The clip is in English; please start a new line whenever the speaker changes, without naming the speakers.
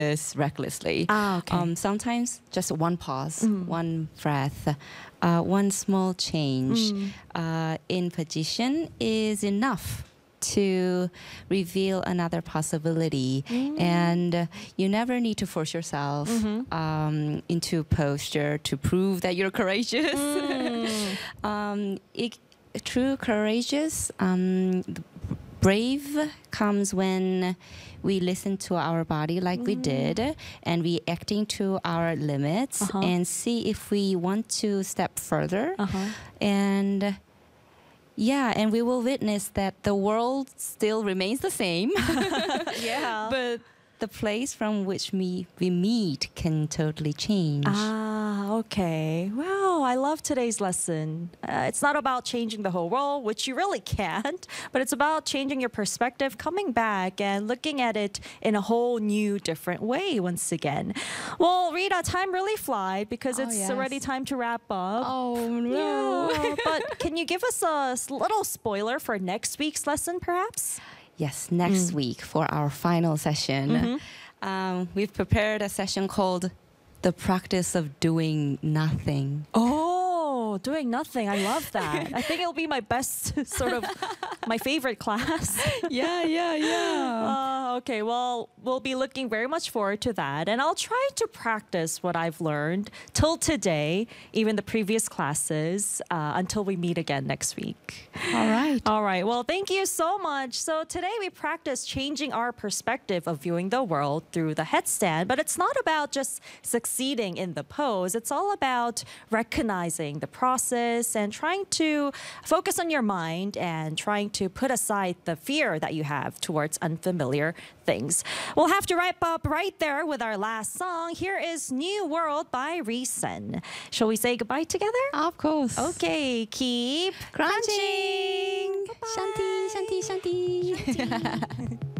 recklessly.
Okay.
Sometimes just one pause, one breath, one small change in position is enough to reveal another possibility. And you never need to force yourself into posture to prove that you're courageous. True courageous, brave comes when we listen to our body like we did, and we acting to our limits and see if we want to step further. And yeah, and we will witness that the world still remains the same.
Yeah.
But the place from which we meet can totally change.
Okay. Wow, I love today's lesson. It's not about changing the whole world, which you really can't, but it's about changing your perspective, coming back and looking at it in a whole new, different way once again. Well, Rita, time really flies because it's already time to wrap up.
Oh, no.
Yeah, but can you give us a little spoiler for next week's lesson, perhaps?
Yes, next week for our final session, we've prepared a session called The Practice of Doing Nothing.
Oh, doing nothing. I love that. I think it'll be my best my favorite class.
Yeah.
Okay, well, we'll be looking very much forward to that. And I'll try to practice what I've learned till today, even the previous classes, until we meet again next week.
All right.
All right. Well, thank you so much. So today we practiced changing our perspective of viewing the world through the headstand, but it's not about just succeeding in the pose. It's all about recognizing the process and trying to focus on your mind and trying to put aside the fear that you have towards unfamiliar things. We'll have to wrap up right there with our last song. Here is New World by Reason. Shall we say goodbye together?
Of course.
Okay, keep
Crunching.
Bye-bye.
Shanti, shanti, shanti.
Shanti.